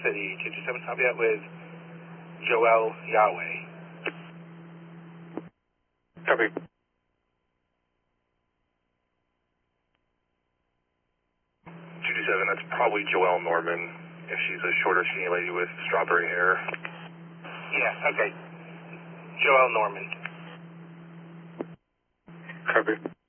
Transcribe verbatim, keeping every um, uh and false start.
City, two two seven, copy that with Joel Yahweh. Copy. two two seven, that's probably Joelle Norman, if she's a shorter, skinny lady with strawberry hair. Yeah, okay. Joel Norman. Copy.